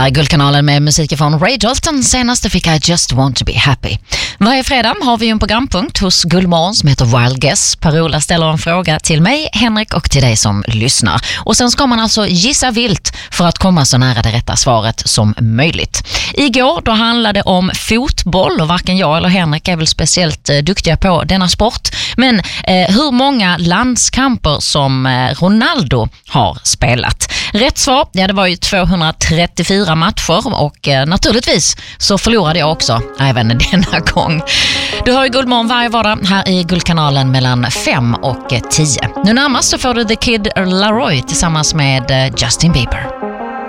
här är Guldkanalen med musik från Ray Dalton. Senaste fick I Just Want To Be Happy. Varje fredag har vi en programpunkt hos Guldmorgon som heter Wild Guess. Per-Ola ställer en fråga till mig, Henrik och till dig som lyssnar. Och sen ska man alltså gissa vilt för att komma så nära det rätta svaret som möjligt. Igår då handlade det om fotboll och varken jag eller Henrik är väl speciellt duktiga på denna sport. Men hur många landskamper som Ronaldo har spelat? Rätt svar, ja det var ju 234 matcher och naturligtvis så förlorade jag också även denna gång. Du har ju Guldmorgon varje vardag här i Guldkanalen mellan 5 och 10. Nu närmast så får du The Kid Laroi tillsammans med Justin Bieber.